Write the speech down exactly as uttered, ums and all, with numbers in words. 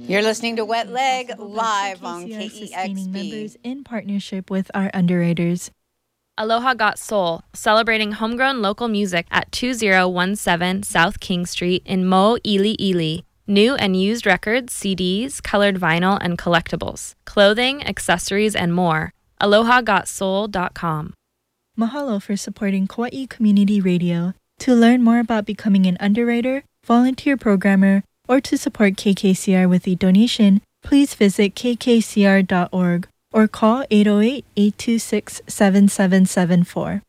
You're listening to Wet Leg live on K E X B. Members in partnership with our underwriters. Aloha Got Soul, celebrating homegrown local music at two zero one seven South King Street in Mo Ili Ili. New and used records, C Ds, colored vinyl, and collectibles. Clothing, accessories, and more. aloha got soul dot com. Mahalo for supporting Kauai Community Radio. To learn more about becoming an underwriter, volunteer programmer, or to support K K C R with a donation, please visit k k c r dot org or call eight oh eight, eight two six, seven seven seven four.